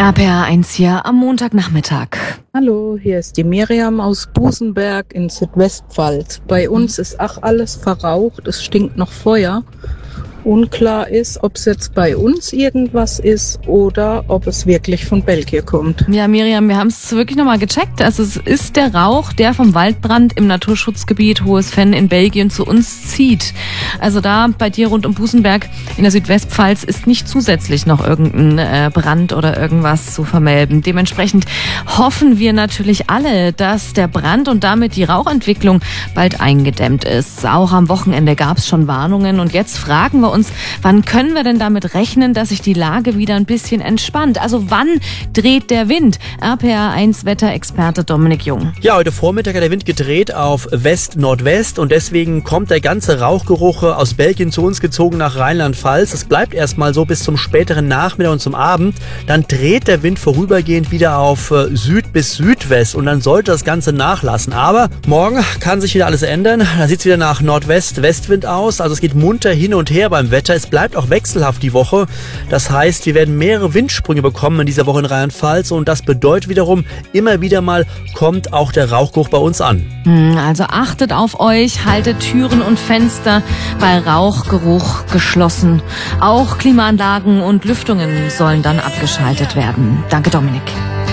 RPR1 hier am Montagnachmittag. Hallo, hier ist die Miriam aus Busenberg in Südwestpfalz. Bei uns ist alles verraucht, es stinkt noch Feuer. Unklar ist, ob es jetzt bei uns irgendwas ist oder ob es wirklich von Belgien kommt. Ja, Miriam, wir haben es wirklich nochmal gecheckt. Also es ist der Rauch, der vom Waldbrand im Naturschutzgebiet Hohes Venn in Belgien zu uns zieht. Also da bei dir rund um Busenberg in der Südwestpfalz ist nicht zusätzlich noch irgendein Brand oder irgendwas zu vermelden. Dementsprechend hoffen wir natürlich alle, dass der Brand und damit die Rauchentwicklung bald eingedämmt ist. Auch am Wochenende gab es schon Warnungen und jetzt fragen wir uns, wann können wir denn damit rechnen, dass sich die Lage wieder ein bisschen entspannt? Also wann dreht der Wind? RPR1 Wetterexperte Dominik Jung. Ja, heute Vormittag hat der Wind gedreht auf West-Nordwest und deswegen kommt der ganze Rauchgeruch aus Belgien zu uns gezogen nach Rheinland-Pfalz. Es bleibt erstmal so bis zum späteren Nachmittag und zum Abend. Dann dreht der Wind vorübergehend wieder auf Süd bis Südwest und dann sollte das Ganze nachlassen. Aber morgen kann sich wieder alles ändern. Da sieht es wieder nach Nordwest-Westwind aus. Also es geht munter hin und her beim Wetter. Es bleibt auch wechselhaft die Woche. Das heißt, wir werden mehrere Windsprünge bekommen in dieser Woche in Rheinland-Pfalz und das bedeutet wiederum, immer wieder mal kommt auch der Rauchgeruch bei uns an. Also achtet auf euch, haltet Türen und Fenster bei Rauchgeruch geschlossen. Auch Klimaanlagen und Lüftungen sollen dann abgeschaltet werden. Danke, Dominik.